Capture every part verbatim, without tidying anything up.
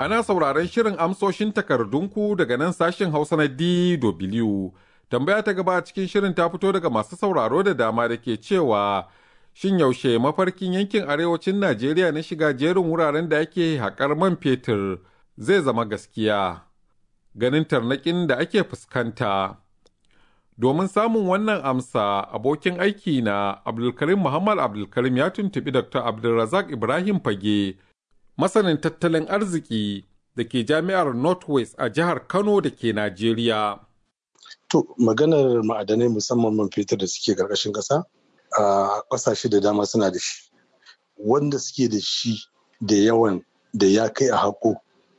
Ana sauraron shirin amsoshin takardunku daga nan sashen Hausa na D W. Tambaya ta gaba a cikin shirin ta fito daga masu sauraro da dama da ke cewa shin yaushe mafarkin yankin arewacin Najeriya na shiga jerin wuraren da ake haƙar man fetur zai zama gaskiya, ganin tarnaƙin da ake fuskanta. Domin samun wannan amsa, abokin aiki na Abdulkarim Muhammad Abdulkarim ya tuntuɓi Dokta Abdulrazak Ibrahim Fage, masanin tattalin arziki da ke Jami'ar Northwest a jihar Kano da ke Najeriya. To, maganar ma'adanai musamman man fetur da suke ƙarƙashin ƙasa, a ƙasashe da dama suna da shi. Wanda suke da shi da yawan da ya kai a haƙo,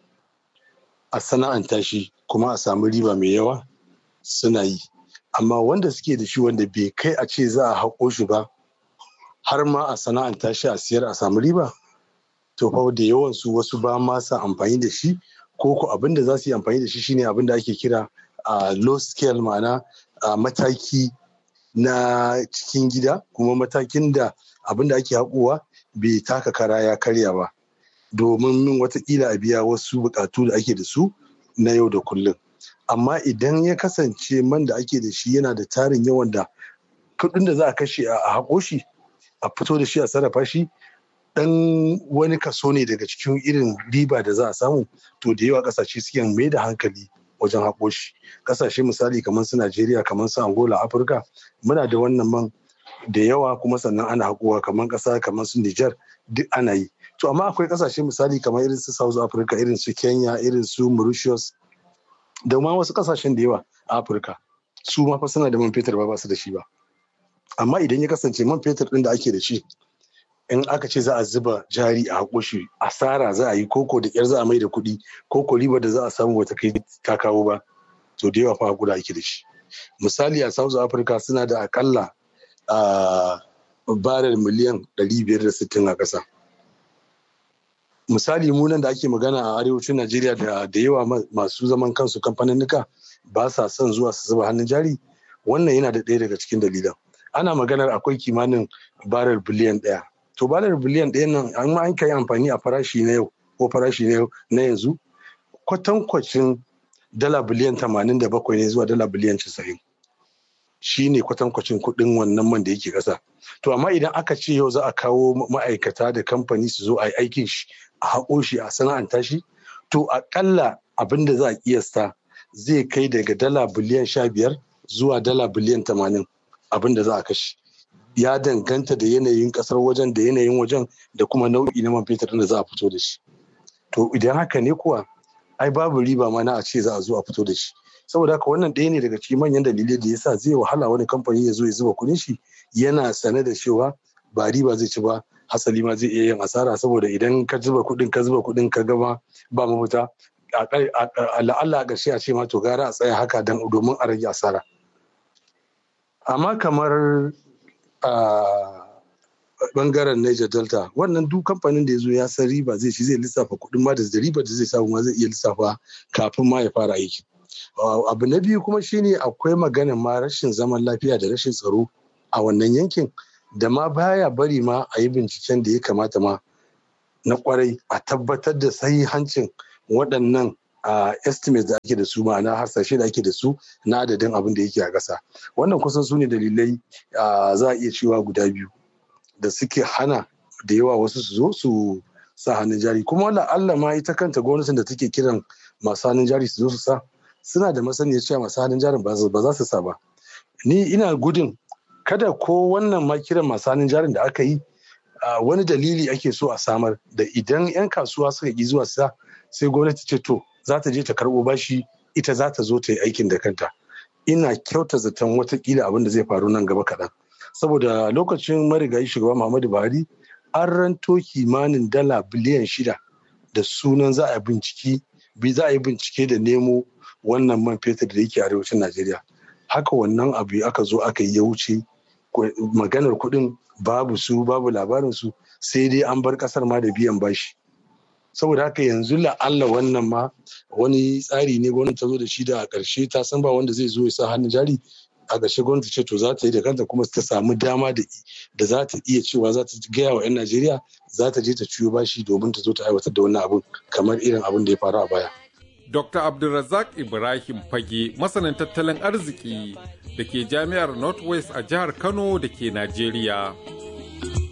a sana'anta shi kuma a samu riba mai yawa suna yi. Amma wanda suke da shi wanda bai kai a ce za a haƙo shi ba, har ma a sana'anta shi a siyar a samu riba, to fa da yawan su wasu ba ma sa amfani da shi, ko ko abin da za su yi amfani da shi shine abin da ake kira a low scale, ma'ana a mataki na cikin gida, kuma matakin da abin da ake haƙowa bai taka kara ya karya ba, domin min watakila a biya wasu buƙatu da ake da su na yau da kullum. Amma idan ya kasance man da ake da shi yana da tarin yawan da kuɗin da za a kashe a haƙo shi, a fito da shi a sarrafa shi, dan wani kaso ne daga cikin irin riba da za a samu, to da yawa ƙasashe suke mai da hankali wajen haƙo shi. Ƙasashe misali kamar su Najeriya, kamar su Angola, Afirka, muna da wannan man da yawa, kuma sannan ana haƙowa, kamar ƙasa kamar su Nijar, duk ana yi. To amma akwai ƙasashe misali kamar irin su South Africa, irin su Kenya, irin su Mauritius, da ma wasu ƙasashen da yawa a Afirka, su ma fa suna da man fetur ba ba su da shi ba. Amma idan ya kasance man fetur ɗin da ake da shi, in aka ce za a zuba jari a haƙo shi, asara za a yi, koko da ƙyar za a mai da kuɗi, koko ribar da za a samu wata kai ta kawo ba, to da yawa fa haƙura ake da shi. Misali a South Africa suna da akalla a barrel miliyan ɗari biyar da sittin a ƙasa. Misali mu nan da ake magana a arewacin Najeriya da da yawa masu zaman kansu kamfaninnika ba sa son zuwa su zuba hannun jari, wannan yana da ɗaya daga cikin dalilan. Ana maganar akwai kimanin barrel biliyan ɗaya. To barrel biliyan ɗaya nan an ma an kai amfani a farashi na yau ko farashi na yau na yanzu, kwatankwacin dala biliyan tamanin da bakwai ne zuwa dala biliyan casa'in. Shi ne kwatankwacin kuɗin wannan man da yake ƙasa. To amma idan aka ce yau za a kawo ma'aikata da kamfani su zo a yi aikin shi, a haƙo shi, a sana'anta shi, to aƙalla abin da za a ƙiyasta zai kai daga dala biliyan sha biyar zuwa dala biliyan tamanin abin da za a kashe. Ya danganta da yanayin ƙasar wajen, da yanayin wajen, da kuma nau'i na man fetur da za a fito da shi. To idan haka ne kuwa, ai babu riba ma na a ce za a zo a fito da shi. Saboda haka wannan ɗaya ne daga cikin manyan dalilai da yasa zai wahala wani kamfani ya zo ya zuba kuɗin shi yana sane da cewa ba riba zai ci ba, hasali ma zai iya yin asara, saboda idan ka zuba kuɗin ka zuba kuɗin ka gama ba mafita, la'alla a ƙarshe a ce ma to gara a tsaya haka domin a rage asara. Amma kamar a bangaren Niger Delta, wannan duk kamfanin da ya zo ya san riba zai ci, zai lissafa kuɗin ma da riba da zai samu ma zai iya lissafa kafin ma ya fara aiki. Abu na biyu kuma shine akwai maganar ma rashin zaman lafiya da rashin tsaro a wannan yankin, da ma baya bari ma a yi binciken da ya kamata ma na kwarai a tabbatar da sahihancin waɗannan estimates da ake da su, ma'ana hasashe da ake da su na adadin abin da yake a ƙasa. Wannan kusan su ne dalilai za a iya cewa guda biyu da suke hana da yawa wasu su zo su sa hannun jari. Kuma la'alla ma ita kanta gwamnatin da take kiran masu hannun jari su zo su sa, suna da masaniyar cewa masu hannun jarin ba za su sa ba. Ni ina gudun kada ko wannan ma kiran masu hannun jarin da aka yi, wani dalili ake so a samar da idan 'yan kasuwa suka ƙi zuwa sa, sai gwamnati ce to za ta je ta karɓo bashi, ita za ta zo ta yi aikin da kanta. Ina kyauta zaton watakila abin da zai faru nan gaba kaɗan. Saboda lokacin marigayi shugaba Muhammadu Buhari an ranto kimanin dala biliyan shida da sunan za a bincike za a yi bincike da nemo wannan man fetur da yake arewacin Najeriya. Haka wannan abu aka zo aka yi ya wuce, maganar kuɗin babu su, babu labarin su, sai dai an bar ƙasar ma da biyan bashi. Saboda haka yanzu la'alla wannan ma wani tsari ne gwamnati ta zo da shi da a ƙarshe ta san ba wanda zai zo ya sa hannun jari, a gashe gwamnati ce to za ta yi da kanta kuma ta samu dama da da za ta iya cewa za ta gaya wa 'yan Najeriya za ta je ta ciyo bashi domin ta zo ta aiwatar da wannan abun kamar irin abin da ya faru a baya. Dokta Abdulrazak Ibrahim Fage, masanin tattalin arziki da ke Jami'ar Northwest a jihar Kano da ke Najeriya.